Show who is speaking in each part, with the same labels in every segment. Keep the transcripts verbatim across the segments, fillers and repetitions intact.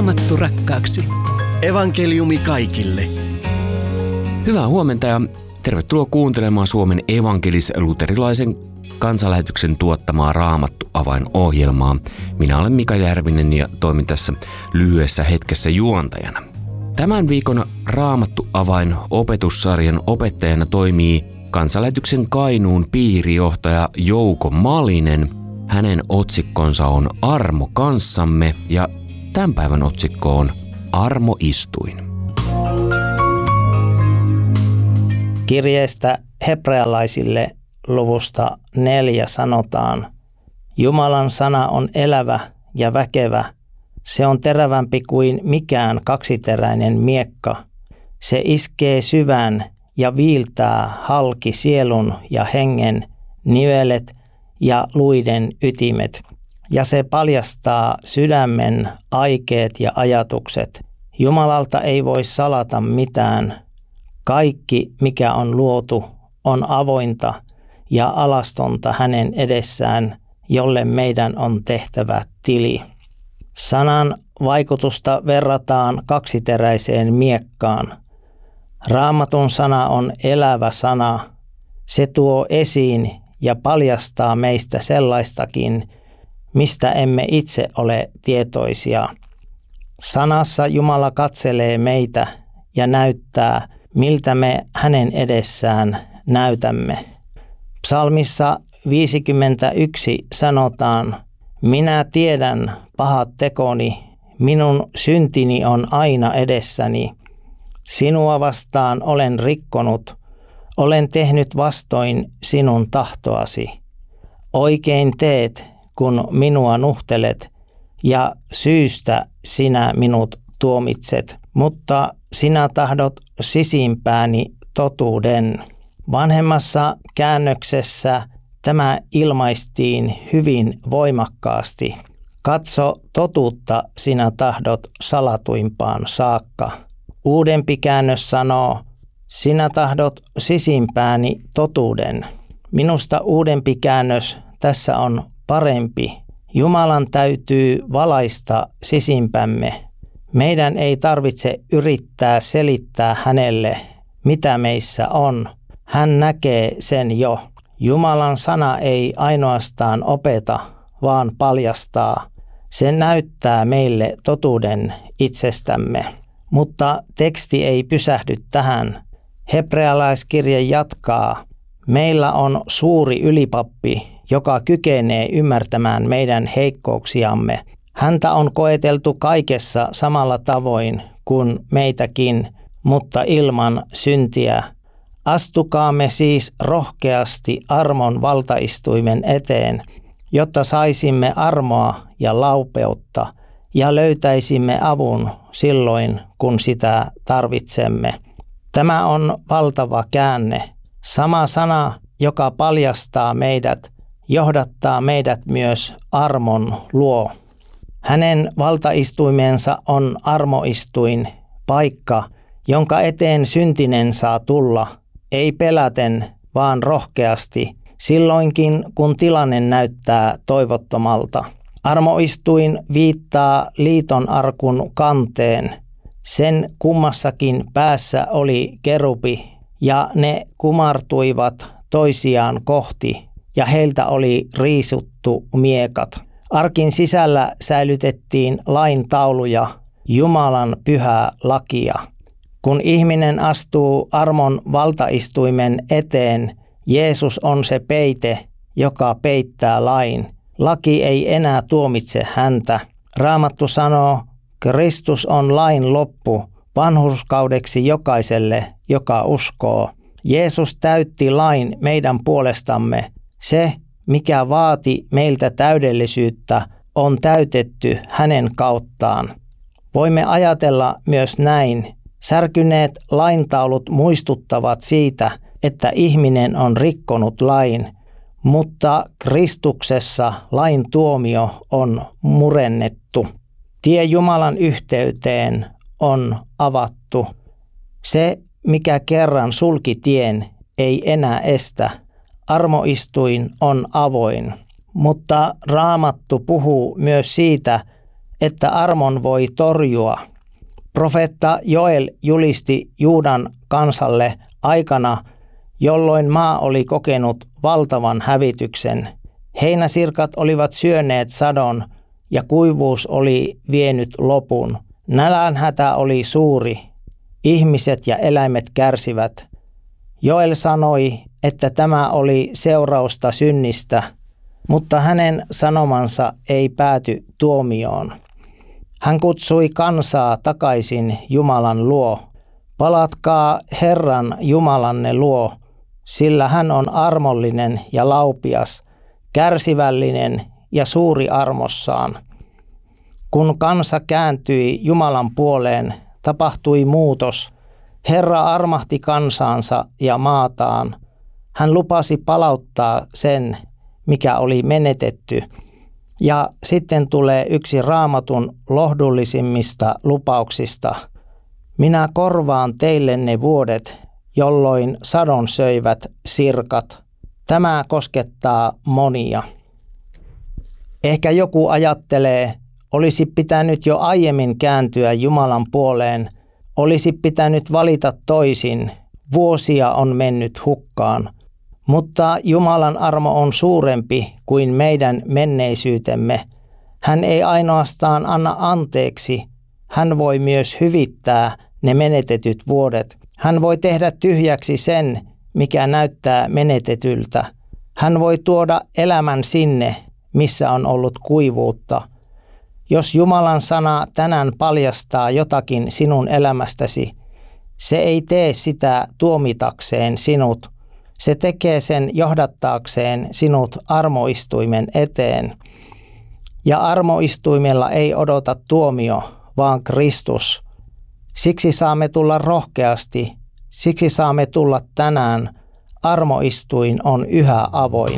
Speaker 1: Raamattu rakkaaksi.
Speaker 2: Evankeliumi kaikille.
Speaker 3: Hyvää huomenta ja tervetuloa kuuntelemaan Suomen evankelis-luterilaisen kansanlähetyksen tuottamaa Raamattu-avain-ohjelmaa. Minä olen Mika Järvinen ja toimin tässä lyhyessä hetkessä juontajana. Tämän viikon Raamattu-avain-opetussarjan opettajana toimii kansanlähetyksen Kainuun piirijohtaja Jouko Malinen. Hänen otsikkonsa on Armo kanssamme ja tämän päivän otsikko on Armoistuin.
Speaker 4: Kirjeestä hebrealaisille luvusta neljä sanotaan: Jumalan sana on elävä ja väkevä. Se on terävämpi kuin mikään kaksiteräinen miekka. Se iskee syvään ja viiltää halki sielun ja hengen, nivelet ja luiden ytimet. Ja se paljastaa sydämen aikeet ja ajatukset. Jumalalta ei voi salata mitään. Kaikki, mikä on luotu, on avointa ja alastonta hänen edessään, jolle meidän on tehtävä tili. Sanan vaikutusta verrataan kaksiteräiseen miekkaan. Raamatun sana on elävä sana. Se tuo esiin ja paljastaa meistä sellaistakin, mistä emme itse ole tietoisia. Sanassa Jumala katselee meitä ja näyttää, miltä me hänen edessään näytämme. Psalmissa viisikymmentäyksi sanotaan: Minä tiedän pahat tekoni, minun syntini on aina edessäni. Sinua vastaan olen rikkonut, olen tehnyt vastoin sinun tahtoasi. Oikein teet, kun minua nuhtelet, ja syystä sinä minut tuomitset, mutta sinä tahdot sisimpääni totuuden. Vanhemmassa käännöksessä tämä ilmaistiin hyvin voimakkaasti. Katso, totuutta sinä tahdot salatuimpaan saakka. Uudempi käännös sanoo: sinä tahdot sisimpääni totuuden. Minusta uudempi käännös tässä on parempi. Jumalan täytyy valaista sisimpämme. Meidän ei tarvitse yrittää selittää hänelle, mitä meissä on. Hän näkee sen jo. Jumalan sana ei ainoastaan opeta, vaan paljastaa. Se näyttää meille totuuden itsestämme. Mutta teksti ei pysähdy tähän. Hebrealaiskirje jatkaa: meillä on suuri ylipappi, joka kykenee ymmärtämään meidän heikkouksiamme. Häntä on koeteltu kaikessa samalla tavoin kuin meitäkin, mutta ilman syntiä. Astukaamme siis rohkeasti armon valtaistuimen eteen, jotta saisimme armoa ja laupeutta ja löytäisimme avun silloin, kun sitä tarvitsemme. Tämä on valtava käänne. Sama sana, joka paljastaa meidät, johdattaa meidät myös armon luo. Hänen valtaistuimensa on armoistuin, paikka, jonka eteen syntinen saa tulla, ei peläten, vaan rohkeasti, silloinkin kun tilanne näyttää toivottomalta. Armoistuin viittaa liiton arkun kanteen. Sen kummassakin päässä oli kerubi, ja ne kumartuivat toisiaan kohti, ja heiltä oli riisuttu miekat. Arkin sisällä säilytettiin lain tauluja, Jumalan pyhää lakia. Kun ihminen astuu armon valtaistuimen eteen, Jeesus on se peite, joka peittää lain. Laki ei enää tuomitse häntä. Raamattu sanoo: Kristus on lain loppu vanhurskaudeksi jokaiselle, joka uskoo. Jeesus täytti lain meidän puolestamme. Se, mikä vaati meiltä täydellisyyttä, on täytetty hänen kauttaan. Voimme ajatella myös näin. Särkyneet laintaulut muistuttavat siitä, että ihminen on rikkonut lain, mutta Kristuksessa lain tuomio on murennettu. Tie Jumalan yhteyteen on avattu. Se, mikä kerran sulki tien, ei enää estä. Armoistuin on avoin. Mutta Raamattu puhuu myös siitä, että armon voi torjua. Profeetta Joel julisti Juudan kansalle aikana, jolloin maa oli kokenut valtavan hävityksen. Heinäsirkat olivat syöneet sadon ja kuivuus oli vienyt lopun. Nälänhätä oli suuri. Ihmiset ja eläimet kärsivät. Joel sanoi, että tämä oli seurausta synnistä, mutta hänen sanomansa ei pääty tuomioon. Hän kutsui kansaa takaisin Jumalan luo. Palatkaa Herran Jumalanne luo, sillä hän on armollinen ja laupias, kärsivällinen ja suuri armossaan. Kun kansa kääntyi Jumalan puoleen, tapahtui muutos. Herra armahti kansaansa ja maataan. Hän lupasi palauttaa sen, mikä oli menetetty. Ja sitten tulee yksi Raamatun lohdullisimmista lupauksista. Minä korvaan teille ne vuodet, jolloin sadon söivät sirkat. Tämä koskettaa monia. Ehkä joku ajattelee, olisi pitänyt jo aiemmin kääntyä Jumalan puoleen, olisi pitänyt valita toisin, vuosia on mennyt hukkaan. Mutta Jumalan armo on suurempi kuin meidän menneisyytemme. Hän ei ainoastaan anna anteeksi, hän voi myös hyvittää ne menetetyt vuodet. Hän voi tehdä tyhjäksi sen, mikä näyttää menetetyltä. Hän voi tuoda elämän sinne, missä on ollut kuivuutta. Jos Jumalan sana tänään paljastaa jotakin sinun elämästäsi, se ei tee sitä tuomitakseen sinut. Se tekee sen johdattaakseen sinut armoistuimen eteen. Ja armoistuimella ei odota tuomio, vaan Kristus. Siksi saamme tulla rohkeasti, siksi saamme tulla tänään. Armoistuin on yhä avoin.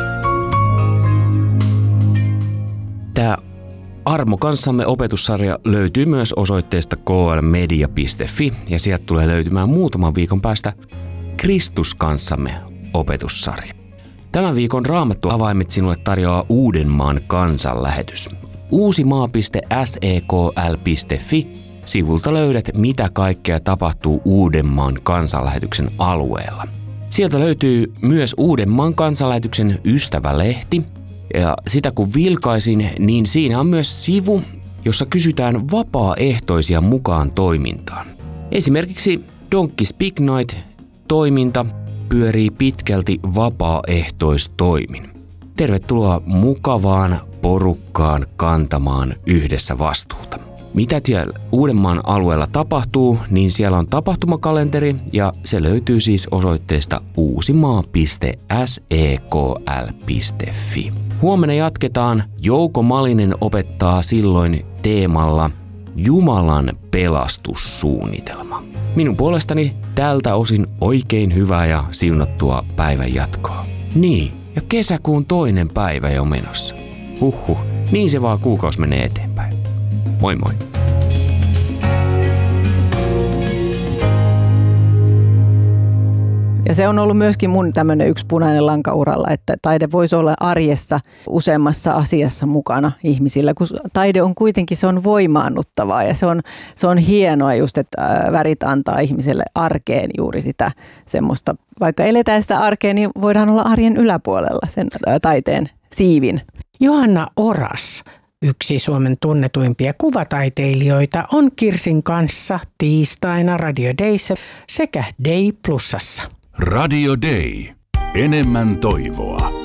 Speaker 3: Tämä Armo kanssamme -opetussarja löytyy myös osoitteesta k l media piste f i ja sieltä tulee löytymään muutaman viikon päästä Kristus kanssamme -opetussarja. Tämän viikon Raamattu avaimet sinulle tarjoaa Uudenmaan kansanlähetys. uusimaa piste s e k l piste f i sivulta löydät, mitä kaikkea tapahtuu Uudenmaan kansanlähetyksen alueella. Sieltä löytyy myös Uudenmaan kansanlähetyksen ystävälehti, ja sitä kun vilkaisin, niin siinä on myös sivu, jossa kysytään vapaaehtoisia mukaan toimintaan. Esimerkiksi Donkeys Big Night-toiminta pyörii pitkälti vapaaehtoistoimin. Tervetuloa mukavaan porukkaan kantamaan yhdessä vastuuta. Mitä siellä Uudenmaan alueella tapahtuu, niin siellä on tapahtumakalenteri ja se löytyy siis osoitteesta uusimaa piste s e k l piste f i. Huomenna jatketaan. Jouko Malinen opettaa silloin teemalla Jumalan pelastussuunnitelma. Minun puolestani tältä osin oikein hyvää ja siunattua päivän jatkoa. Niin, ja kesäkuun toinen päivä jo menossa. Huhhuh, niin se vaan kuukausi menee eteenpäin. Moi moi!
Speaker 1: Ja se on ollut myöskin mun tämmöinen yksi punainen lanka uralla, että taide voisi olla arjessa useammassa asiassa mukana ihmisillä, kun taide on kuitenkin, se on voimaannuttavaa ja se on, se on hienoa just, että värit antaa ihmiselle arkeen juuri sitä semmoista, vaikka eletään sitä arkea, niin voidaan olla arjen yläpuolella sen taiteen siivin.
Speaker 5: Johanna Oras, yksi Suomen tunnetuimpia kuvataiteilijoita, on Kirsin kanssa tiistaina Radio Dayssä sekä Day Plusassa.
Speaker 6: Radio Day. Enemmän toivoa.